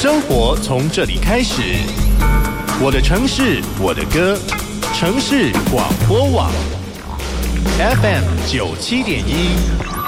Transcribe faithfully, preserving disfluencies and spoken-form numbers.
生活从这里开始，我的城市，我的歌，城市广播网 F M 九七点一。